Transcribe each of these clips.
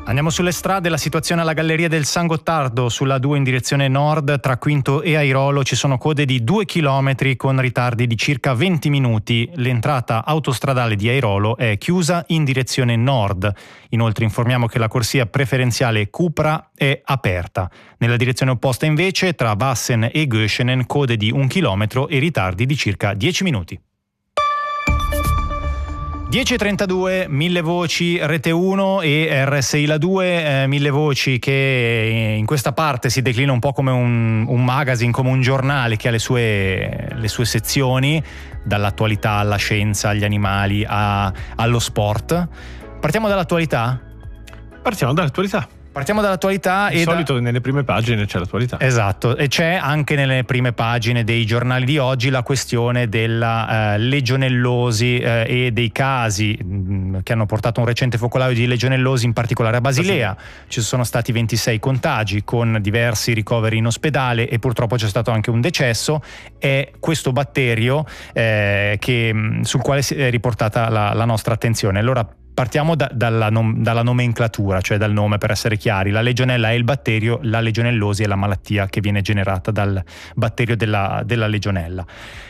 Andiamo sulle strade, la situazione alla Galleria del San Gottardo sulla 2 in direzione nord tra Quinto e Airolo ci sono code di 2 chilometri con ritardi di circa 20 minuti. L'entrata autostradale di Airolo è chiusa in direzione nord. Inoltre informiamo che la corsia preferenziale Cupra è aperta. Nella direzione opposta invece tra Vassen e Göschenen code di 1 chilometro e ritardi di circa 10 minuti. 10.32, 1000 voci, Rete 1 e RSI La 2, 1000 voci che in questa parte si declina un po' come un magazine, come un giornale che ha le sue sezioni, dall'attualità alla scienza, agli animali, allo sport. Partiamo dall'attualità? Partiamo dall'attualità. Di solito nelle prime pagine c'è l'attualità. Esatto, e c'è anche nelle prime pagine dei giornali di oggi la questione della legionellosi e dei casi che hanno portato a un recente focolaio di legionellosi, in particolare a Basilea. Ci sono stati 26 contagi con diversi ricoveri in ospedale e purtroppo c'è stato anche un decesso. È questo batterio sul quale è riportata la nostra attenzione. Allora partiamo dalla nomenclatura, cioè dal nome, per essere chiari. La legionella è il batterio, la legionellosi è la malattia che viene generata dal batterio della legionella.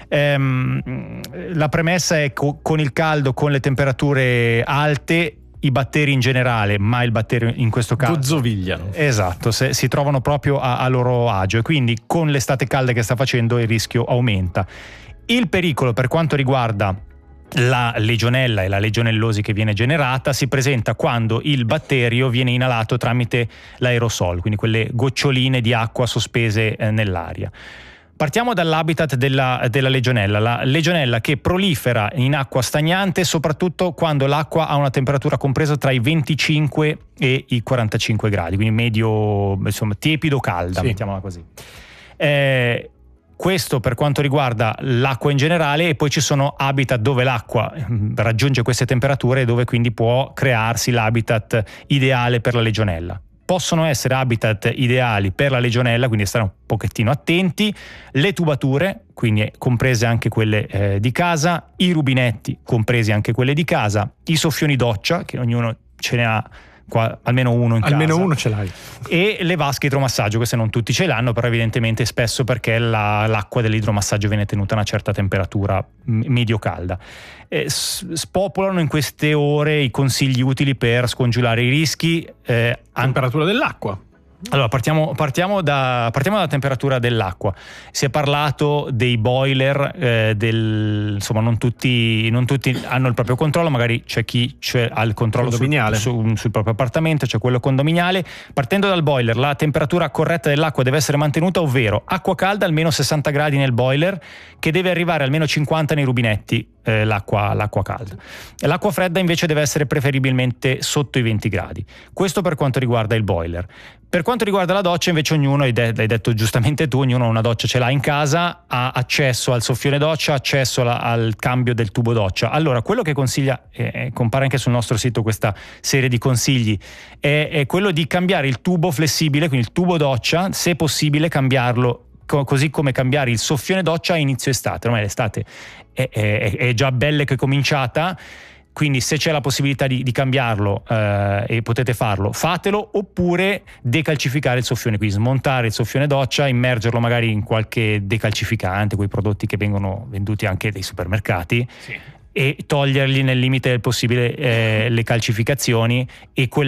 La premessa è con il caldo, con le temperature alte, i batteri in generale, ma il batterio in questo caso gozzovigliano. Esatto, si trovano proprio a loro agio, e quindi con l'estate calda che sta facendo il rischio aumenta. Il pericolo per quanto riguarda la legionella e la legionellosi che viene generata si presenta quando il batterio viene inalato tramite l'aerosol, quindi quelle goccioline di acqua sospese nell'aria. Partiamo dall'habitat della legionella. La legionella che prolifera in acqua stagnante soprattutto quando l'acqua ha una temperatura compresa tra i 25 e i 45 gradi, quindi medio, insomma, tiepido calda, mettiamola così. Questo per quanto riguarda l'acqua in generale, e poi ci sono habitat dove l'acqua raggiunge queste temperature e dove quindi può crearsi l'habitat ideale per la legionella. Possono essere habitat ideali per la legionella, quindi stare un pochettino attenti, le tubature, quindi comprese anche quelle di casa, i rubinetti, compresi anche quelle di casa, i soffioni doccia, che ognuno ce ne ha almeno uno in casa. Almeno uno ce l'hai. E le vasche idromassaggio, queste non tutti ce l'hanno, però evidentemente spesso perché l'acqua dell'idromassaggio viene tenuta a una certa temperatura medio calda. Spopolano in queste ore i consigli utili per scongiurare i rischi. Temperatura dell'acqua. Allora partiamo dalla temperatura dell'acqua. Si è parlato dei boiler, insomma non tutti hanno il proprio controllo, magari c'è chi ha il controllo sul proprio appartamento, c'è quello condominiale. Partendo dal boiler, la temperatura corretta dell'acqua deve essere mantenuta, ovvero acqua calda almeno 60 gradi nel boiler, che deve arrivare almeno 50 nei rubinetti, l'acqua calda. L'acqua fredda invece deve essere preferibilmente sotto i 20 gradi. Questo per quanto riguarda il boiler. Per quanto riguarda la doccia invece ognuno, hai detto giustamente tu, ognuno una doccia ce l'ha in casa, ha accesso al soffione doccia, accesso al cambio del tubo doccia. Allora quello che consiglia, compare anche sul nostro sito questa serie di consigli, è quello di cambiare il tubo flessibile, quindi il tubo doccia, se possibile cambiarlo, così come cambiare il soffione doccia a inizio estate. Ormai l'estate è già bella che è cominciata, quindi se c'è la possibilità di cambiarlo e potete farlo, fatelo, oppure decalcificare il soffione, quindi smontare il soffione doccia, immergerlo magari in qualche decalcificante, quei prodotti che vengono venduti anche dai supermercati, e togliergli nel limite del possibile le calcificazioni e